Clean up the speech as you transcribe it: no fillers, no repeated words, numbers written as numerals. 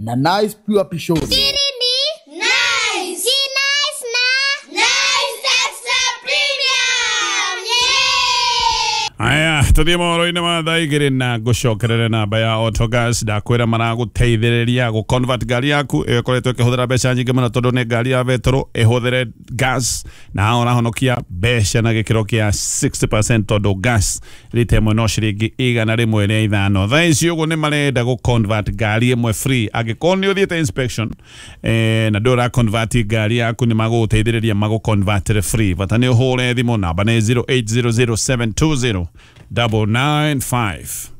na Nice Pure Pishozi. Nice. Nice na Nice Extra Premium. Aya, tudimo roine mathai girina gucokerere namba ya Autogas da kwira maraguteithiriria gu convert gari yaku ikoretwo ikihuthira mbeca nyingi muno tondu ni gari ya vetro ihuthere gas na ona honokia mbeca na gikiro kia 60% tondu gas rite no ciringi igana rimwe ria ithano thaa icio uguo ni marenda gu convert gari imwe free angikorwo ni uthiite inspection na ndura convert gari yaku ni maguteithiriria magu convert free bata ni uhure thimu namba ni 0800 720 995